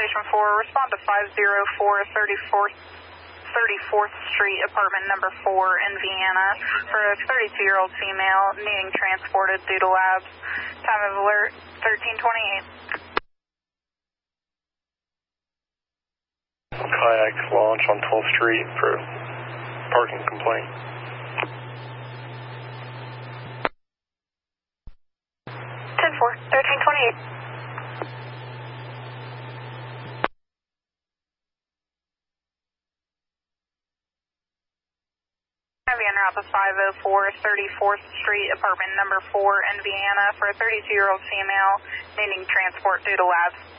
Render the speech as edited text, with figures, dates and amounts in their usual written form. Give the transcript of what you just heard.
Station 4, respond to 504 34th Street, apartment number 4 in Vienna, for a 32-year-old female needing transported due to labs. Time of alert, 1328. Kayak launch on 12th Street for parking complaint. 10-4, 1328. Vienna Route 504 34th Street, apartment number 4 in Vienna, for a 32-year-old female needing transport due to labs.